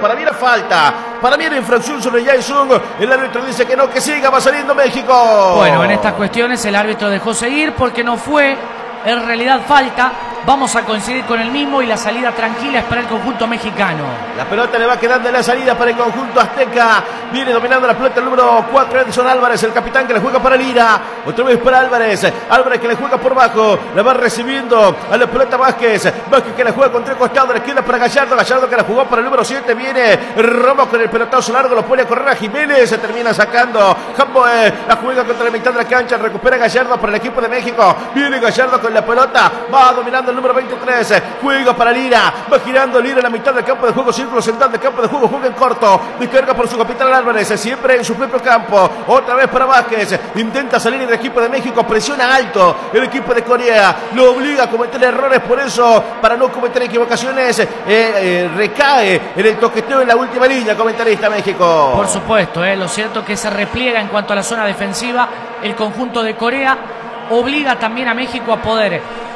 para mí la falta. Para mí la infracción sobre Jae-Sung. El árbitro dice que no, que siga, va saliendo México. Bueno, en estas cuestiones el árbitro dejó seguir porque no fue en realidad falta. Vamos a coincidir con el mismo y la salida tranquila es para el conjunto mexicano. La pelota le va quedando en la salida para el conjunto azteca. Viene dominando la pelota el número 4, Edson Álvarez, el capitán que le juega para Lira. Otra vez para Álvarez. Álvarez que le juega por bajo. La va recibiendo a la pelota Vázquez. Vázquez que la juega con tres costados de la izquierda para Gallardo. Gallardo que la jugó para el número 7. Viene Romo con el pelotazo largo. Lo pone a correr a Jiménez. Se termina sacando. Jamboe la juega contra la mitad de la cancha. Recupera Gallardo para el equipo de México. Viene Gallardo con la pelota. Va dominando el número 23. Juega para Lira. Va girando Lira en la mitad del campo de juego. Círculo central del campo de juego. Juega en corto. Descarga por su capitán Álvarez. Siempre en su propio campo. Otra vez para Vázquez. Intenta salir el equipo de México. Presiona alto el equipo de Corea. Lo obliga a cometer errores. Por eso, para no cometer equivocaciones, recae en el toqueteo en la última línea. Comentarista México. Por supuesto, lo cierto es que se repliega en cuanto a la zona defensiva. El conjunto de Corea obliga también a México a poder,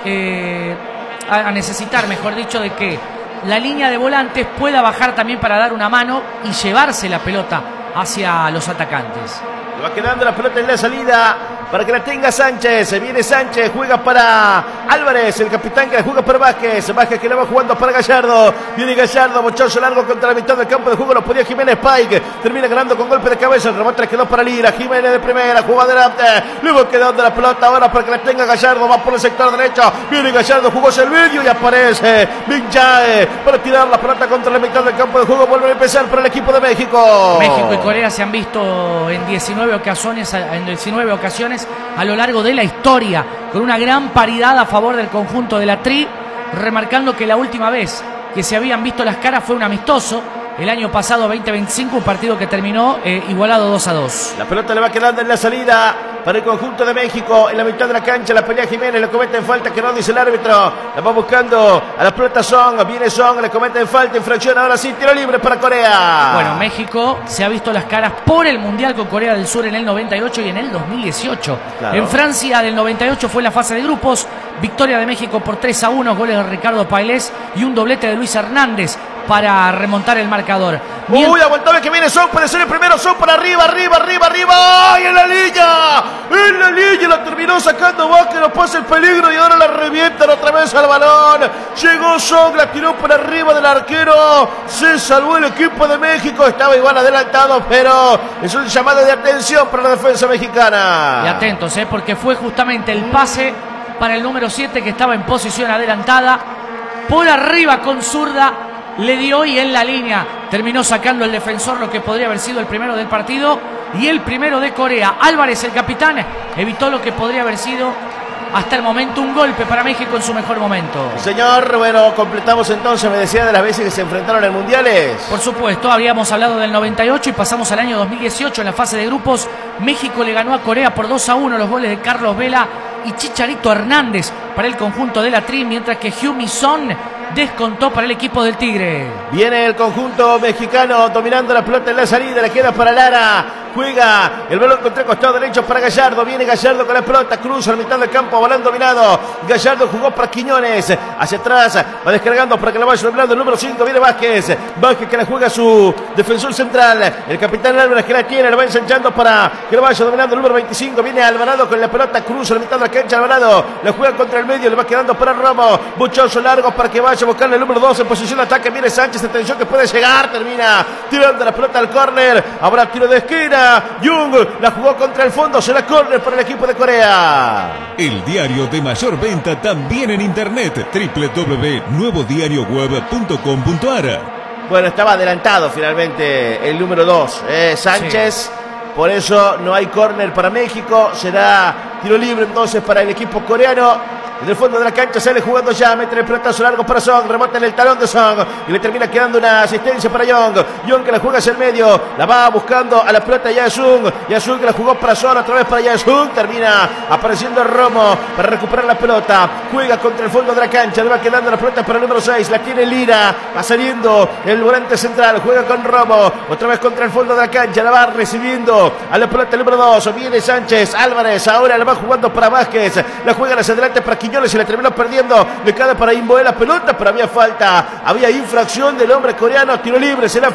a necesitar, mejor dicho, de que la línea de volantes pueda bajar también para dar una mano y llevarse la pelota hacia los atacantes. Le va quedando la pelota en la salida para que la tenga Sánchez. Se viene Sánchez, juega para Álvarez, el capitán que la juega para Vázquez. Vázquez que la va jugando para Gallardo. Viene Gallardo, bochazo largo contra la mitad del campo de juego. Lo podía Jiménez Pike. Termina ganando con golpe de cabeza. El remate le quedó para Lira. Jiménez de primera, juega adelante. Le va quedando la pelota ahora para que la tenga Gallardo. Va por el sector derecho. Viene Gallardo, jugó el medio y aparece Min Jae para tirar la pelota contra la mitad del campo de juego. Vuelve a empezar para el equipo de México. México y Corea se han visto en 19 ocasiones a lo largo de la historia, con una gran paridad a favor del conjunto de la Tri, remarcando que la última vez que se habían visto las caras fue un amistoso el año pasado, 2025, un partido que terminó igualado 2-2. La pelota le va quedando en la salida para el conjunto de México. En la mitad de la cancha la pelea Jiménez, le comete en falta que no dice el árbitro. La va buscando a la pelota Song. Viene Song, le comete en falta, infracción. Ahora sí, tiro libre para Corea. Bueno, México se ha visto las caras por el Mundial con Corea del Sur en el 98 y en el 2018. Claro. En Francia del 98 fue la fase de grupos. Victoria de México por 3-1, goles de Ricardo Pailés y un doblete de Luis Hernández para remontar el marcador. Uy, aguantame que viene Son, puede ser el primero. Son para arriba. ¡Ay, en la línea! En la línea la terminó sacando Vázquez, no pasa el peligro y ahora la revientan otra vez al balón. Llegó Son, la tiró por arriba del arquero. Se salvó el equipo de México. Estaba igual adelantado, pero es un llamado de atención para la defensa mexicana. Y atentos, porque fue justamente el pase para el número 7 que estaba en posición adelantada. Por arriba con zurda. Le dio y en la línea terminó sacando el defensor lo que podría haber sido el primero del partido y el primero de Corea. Álvarez, el capitán, evitó lo que podría haber sido hasta el momento un golpe para México en su mejor momento. Señor, bueno, completamos entonces, me decía, de las veces que se enfrentaron en mundiales. Por supuesto, habíamos hablado del 98 y pasamos al año 2018 en la fase de grupos. México le ganó a Corea por 2-1, los goles de Carlos Vela y Chicharito Hernández para el conjunto de la Tri, mientras que Heung-min Son descontó para el equipo del Tigre. Viene el conjunto mexicano dominando la pelota en la salida, le queda para Lara. Juega el balón contra el costado derecho para Gallardo. Viene Gallardo con la pelota, cruza a la mitad del campo, balón dominado. Gallardo jugó para Quiñones. Hacia atrás, va descargando para que la vaya dominando el número 5. Viene Vázquez. Vázquez que la juega su defensor central. El capitán Álvarez que la tiene, la va ensanchando para que la vaya dominando el número 25. Viene Alvarado con la pelota, cruza a la mitad de la cancha. Alvarado la juega contra el medio, le va quedando para Romo. Buchoso largo para que vaya a buscarle el número 2 en posición de ataque. Viene Sánchez, atención que puede llegar. Termina tirando la pelota al córner. Habrá tiro de esquina. Jung la jugó contra el fondo, será córner para el equipo de Corea. El diario de mayor venta también en internet, www.nuevodiarioweb.com.ar. Bueno, estaba adelantado finalmente el número 2, Sánchez. Sí. Por eso no hay córner para México. Será tiro libre entonces para el equipo coreano. En el fondo de la cancha sale jugando ya, mete el pelotazo largo para Song, remata en el talón de Song y le termina quedando una asistencia para Young. Young que la juega hacia el medio, la va buscando a la pelota Jae-Sung. Jae-Sung que la jugó para Son, otra vez para Jae-Sung. Termina apareciendo Romo para recuperar la pelota. Juega contra el fondo de la cancha, le va quedando la pelota para el número 6. La tiene Lira, va saliendo el volante central, juega con Romo. Otra vez contra el fondo de la cancha, la va recibiendo a la pelota el número 2. Viene Sánchez, Álvarez, ahora la va jugando para Vázquez. La juega hacia adelante para Quiñones y la terminó perdiendo. Le cae para Imboe la pelota, pero había falta, había infracción del hombre coreano. Tiro libre, será